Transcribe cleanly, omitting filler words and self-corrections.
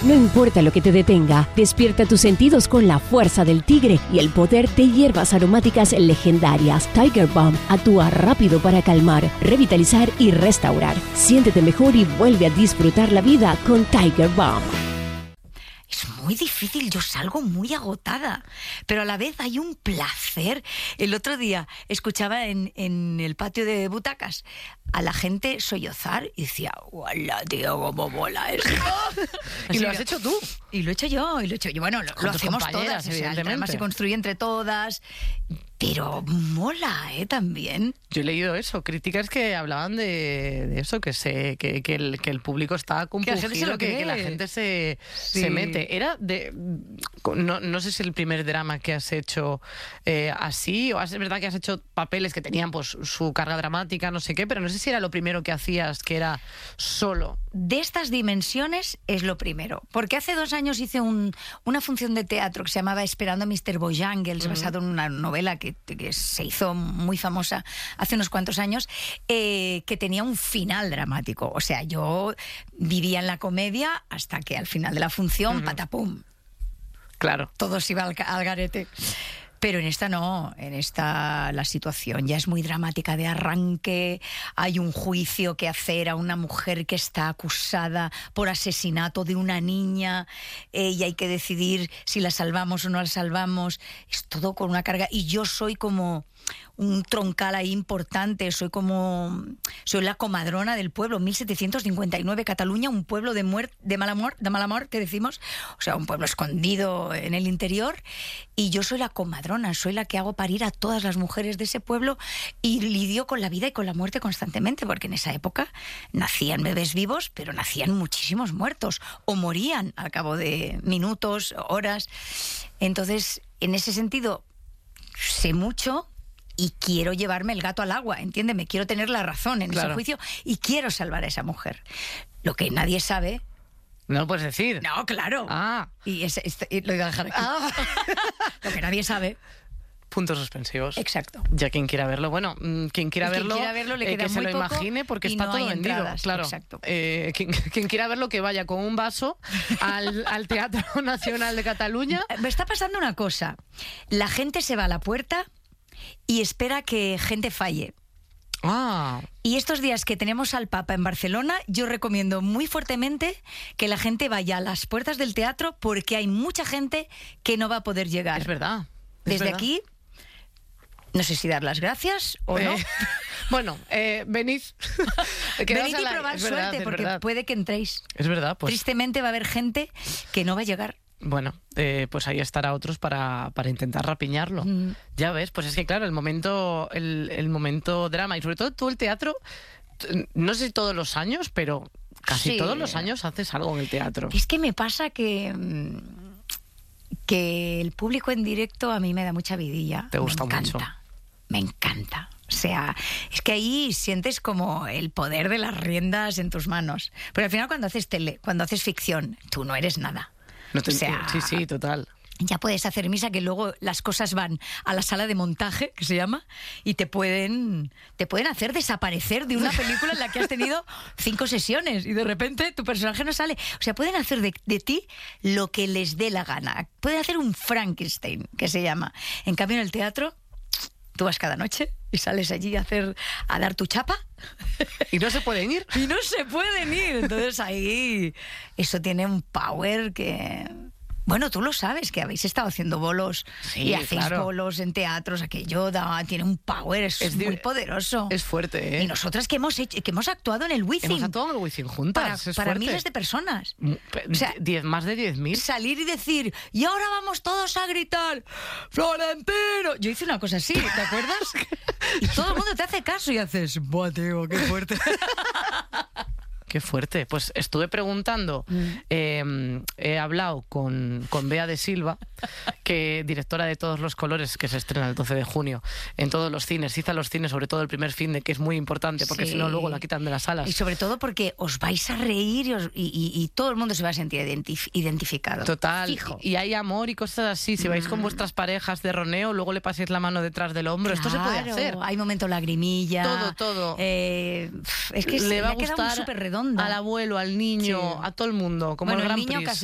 No importa lo que te detenga, despierta tus sentidos con la fuerza del tigre y el poder de hierbas aromáticas legendarias. Tiger Balm actúa rápido para calmar, revitalizar y restaurar. Siéntete mejor y vuelve a disfrutar la vida con Tiger Balm. Es muy difícil, yo salgo muy agotada, pero a la vez hay un placer. El otro día escuchaba en el patio de butacas a la gente sollozar y decía, ¡hola, tío, cómo mola esto! ¿Y lo has hecho tú? Y lo he hecho yo. Bueno, lo hacemos todas, evidentemente. El drama se construye entre todas, pero mola, También. Yo he leído eso, críticas que hablaban de eso, que el público está compungido, que la gente se mete. Era de... No sé si el primer drama que has hecho así, o es verdad que has hecho papeles que tenían pues su carga dramática, no sé qué, pero no sé si era lo primero que hacías, que era solo. De estas dimensiones es lo primero, porque hace 2 años hice una función de teatro que se llamaba Esperando a Mr. Bojangles, basado en una novela que se hizo muy famosa hace unos cuantos años, que tenía un final dramático. O sea, yo vivía en la comedia hasta que al final de la función, patapum. Claro. Todo se iba al garete. Pero en esta no, en esta la situación ya es muy dramática de arranque, hay un juicio que hacer a una mujer que está acusada por asesinato de una niña y hay que decidir si la salvamos o no la salvamos, es todo con una carga y yo soy como un troncal ahí importante, soy la comadrona del pueblo, 1759, Cataluña, un pueblo de mala muerte, decimos, o sea, un pueblo escondido en el interior, y yo soy la comadrona, soy la que hago parir a todas las mujeres de ese pueblo y lidio con la vida y con la muerte constantemente, porque en esa época nacían bebés vivos, pero nacían muchísimos muertos, o morían al cabo de minutos, horas. Entonces, en ese sentido, sé mucho y quiero llevarme el gato al agua, entiéndeme, quiero tener la razón en ese juicio y quiero salvar a esa mujer. Lo que nadie sabe... No lo puedes decir. No, claro. Y lo iba a dejar aquí. Lo que nadie sabe... Puntos suspensivos. Exacto. Ya quien quiera verlo, bueno, quien quiera verlo le queda que se muy lo poco imagine porque está no todo hay vendido. entradas. Claro. Exacto. Quien quiera verlo que vaya con un vaso al Teatro Nacional de Cataluña. Me está pasando una cosa. La gente se va a la puerta y espera que gente falle. Y estos días que tenemos al Papa en Barcelona, yo recomiendo muy fuertemente que la gente vaya a las puertas del teatro porque hay mucha gente que no va a poder llegar. Es verdad. Desde aquí, no sé si dar las gracias o no. Bueno, venid. Venid y probar suerte, porque puede que entréis. Es verdad, pues. Tristemente va a haber gente que no va a llegar. Bueno, pues ahí estará otros para intentar rapiñarlo. Ya ves, pues es que claro, el momento drama y sobre todo tú el teatro, no sé si todos los años, pero casi todos los años haces algo en el teatro. Es que me pasa que el público en directo a mí me da mucha vidilla. Te gusta mucho. Me encanta. O sea, es que ahí sientes como el poder de las riendas en tus manos. Pero al final cuando haces cuando haces ficción, tú no eres nada. Sí, total. Ya puedes hacer misa, que luego las cosas van a la sala de montaje, que se llama, y te pueden hacer desaparecer de una película en la que has tenido 5 sesiones y de repente tu personaje no sale. O sea, pueden hacer de ti lo que les dé la gana. Pueden hacer un Frankenstein, que se llama. En cambio, en el teatro, tú vas cada noche y sales allí a dar tu chapa. ¿Y no se pueden ir? Y no se pueden ir. Entonces ahí eso tiene un power que... Bueno, tú lo sabes, que habéis estado haciendo bolos y hacéis bolos en teatros, aquello tiene un power, es muy poderoso. Es fuerte, ¿eh? Y nosotras que hemos actuado en el Wizzing. Hemos actuado en el Wizzing juntas, para miles de personas. O sea, más de 10.000. Salir y decir, y ahora vamos todos a gritar, ¡Florentino! Yo hice una cosa así, ¿te acuerdas? Y todo el mundo te hace caso y haces, ¡buah, tío, qué fuerte! Qué fuerte. Pues estuve preguntando, he hablado con Bea de Silva, que directora de Todos los Colores, que se estrena el 12 de junio en todos los cines. Hizo a los cines, sobre todo el primer fin de, que es muy importante, porque si no luego la quitan de las salas. Y sobre todo porque os vais a reír y todo el mundo se va a sentir identificado. Total. Fijo. Y hay amor y cosas así. Si vais con vuestras parejas de roneo, luego le paséis la mano detrás del hombro. Esto se puede hacer. Hay momento lagrimilla. Todo. Es que le va a quedado gustar súper redondo. Al abuelo, al niño, a todo el mundo, como el Gran Prix.